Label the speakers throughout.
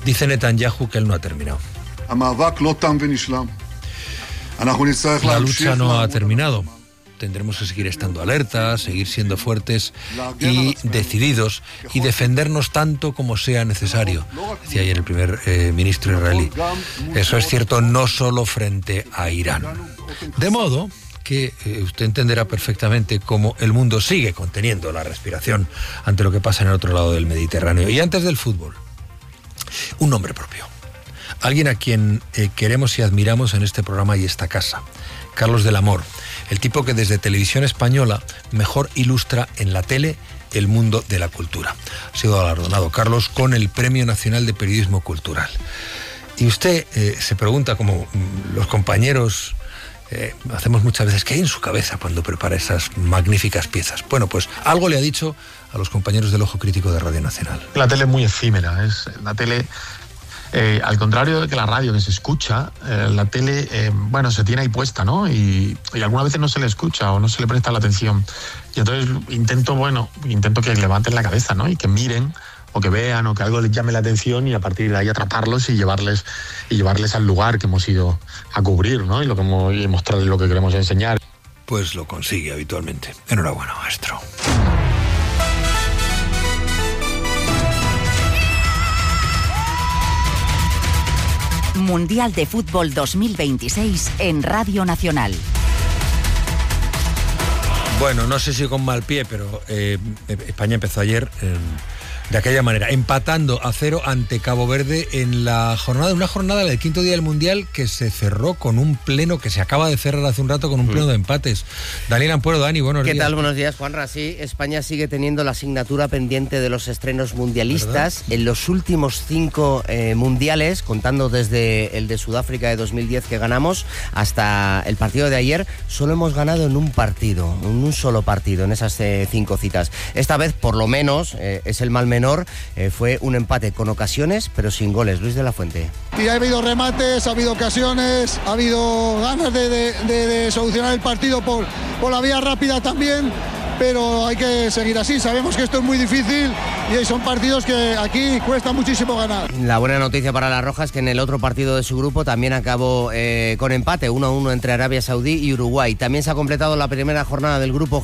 Speaker 1: Dice Netanyahu que él no ha terminado. La lucha no ha terminado. Tendremos que seguir estando alertas, seguir siendo fuertes y decididos y defendernos tanto como sea necesario, decía ayer el primer ministro israelí. Eso es cierto no solo frente a Irán. De modo que usted entenderá perfectamente cómo el mundo sigue conteniendo la respiración ante lo que pasa en el otro lado del Mediterráneo. Y antes del fútbol, un nombre propio. Alguien a quien queremos y admiramos en este programa y esta casa. Carlos del Amor, el tipo que desde Televisión Española mejor ilustra en la tele el mundo de la cultura. Ha sido galardonado Carlos con el Premio Nacional de Periodismo Cultural. Y usted se pregunta, como los compañeros hacemos muchas veces, ¿qué hay en su cabeza cuando prepara esas magníficas piezas? Bueno, pues algo le ha dicho a los compañeros del Ojo Crítico de Radio Nacional.
Speaker 2: La tele es muy efímera, la tele... al contrario de que la radio, que se escucha, la tele, se tiene ahí puesta, ¿no? Y algunas veces no se le escucha o no se le presta la atención. Y entonces intento que levanten la cabeza, ¿no? Y que miren o que vean o que algo les llame la atención y a partir de ahí atraparlos y llevarles al lugar que hemos ido a cubrir, ¿no? Y mostrarles lo que queremos enseñar.
Speaker 1: Pues lo consigue habitualmente. Enhorabuena, maestro.
Speaker 3: Mundial de Fútbol 2026 en Radio Nacional.
Speaker 1: Bueno, no sé si con mal pie, pero España empezó ayer de aquella manera, empatando a 0 ante Cabo Verde en una jornada del quinto día del Mundial que se cerró con un pleno, que se acaba de cerrar hace un rato con un pleno de empates. Daniel Ampuero, Dani, buenos días.
Speaker 4: ¿Qué tal? Buenos días, Juanra. Sí, España sigue teniendo la asignatura pendiente de los estrenos mundialistas. ¿Verdad? En los últimos 5 mundiales, contando desde el de Sudáfrica de 2010 que ganamos hasta el partido de ayer, solo hemos ganado en un solo partido, en esas 5 citas. Esta vez, por lo menos, es el mal menor. Fue un empate con ocasiones, pero sin goles. Luis de la Fuente.
Speaker 5: Y ha habido remates, ha habido ocasiones, ha habido ganas de solucionar el partido por la vía rápida también, pero hay que seguir así. Sabemos que esto es muy difícil y son partidos que aquí cuesta muchísimo ganar.
Speaker 4: La buena noticia para la Roja es que en el otro partido de su grupo también acabó con empate, 1-1 entre Arabia Saudí y Uruguay. También se ha completado la primera jornada del grupo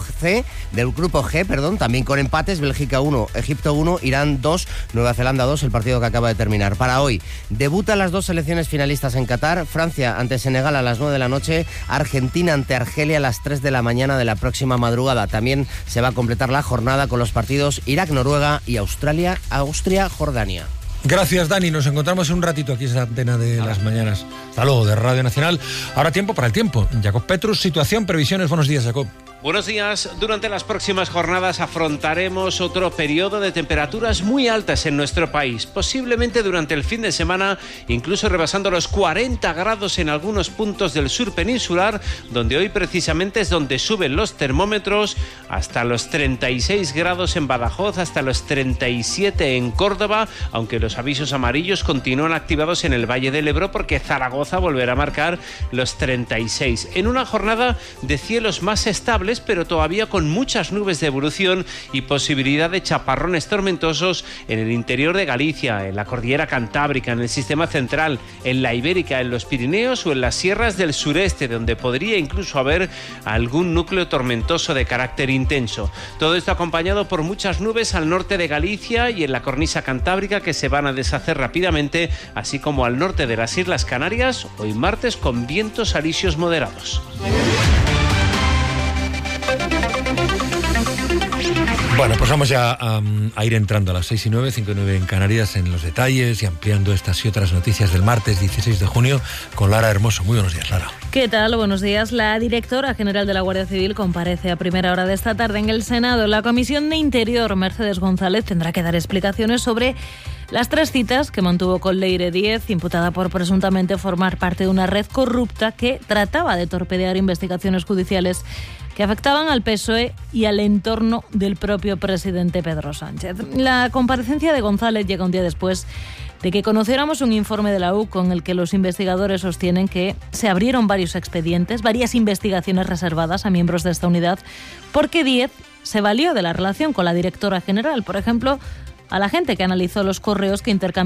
Speaker 4: G, también con empates: Bélgica 1, Egipto 1, Irán 2, Nueva Zelanda 2, el partido que acaba de terminar. Para hoy, debutan las 2 selecciones finalistas en Qatar: Francia ante Senegal a las 9 de la noche, Argentina ante Argelia a las 3 de la mañana de la próxima madrugada. También se va a completar la jornada con los partidos Irak-Noruega y Austria-Jordania.
Speaker 1: Gracias, Dani. Nos encontramos en un ratito aquí en esa antena de las mañanas. Hasta luego, de Radio Nacional. Ahora tiempo para el tiempo. Jacob Petrus, situación, previsiones. Buenos días, Jacob.
Speaker 6: Buenos días. Durante las próximas jornadas afrontaremos otro periodo de temperaturas muy altas en nuestro país. Posiblemente durante el fin de semana, incluso rebasando los 40 grados en algunos puntos del sur peninsular, donde hoy precisamente es donde suben los termómetros, hasta los 36 grados en Badajoz, hasta los 37 en Córdoba, aunque los avisos amarillos continúan activados en el Valle del Ebro porque Zaragoza volverá a marcar los 36. En una jornada de cielos más estables, pero todavía con muchas nubes de evolución y posibilidad de chaparrones tormentosos en el interior de Galicia, en la cordillera cantábrica, en el sistema central, en la Ibérica, en los Pirineos o en las sierras del sureste, donde podría incluso haber algún núcleo tormentoso de carácter intenso. Todo esto acompañado por muchas nubes al norte de Galicia y en la cornisa cantábrica, que se van a deshacer rápidamente, así como al norte de las Islas Canarias, hoy martes con vientos alisios moderados.
Speaker 1: Bueno, pues vamos ya a ir entrando a las 6:09, 5:09 en Canarias, en los detalles y ampliando estas y otras noticias del martes 16 de junio con Lara Hermoso. Muy buenos días, Lara.
Speaker 7: ¿Qué tal? Buenos días. La directora general de la Guardia Civil comparece a primera hora de esta tarde en el Senado. La Comisión de Interior, Mercedes González, tendrá que dar explicaciones sobre las 3 citas que mantuvo con Leire Díez, imputada por presuntamente formar parte de una red corrupta que trataba de torpedear investigaciones judiciales que afectaban al PSOE y al entorno del propio presidente Pedro Sánchez. La comparecencia de González llega un día después de que conociéramos un informe de la U con el que los investigadores sostienen que se abrieron varios expedientes, varias investigaciones reservadas a miembros de esta unidad, porque Díez se valió de la relación con la directora general, por ejemplo, a la gente que analizó los correos que intercambió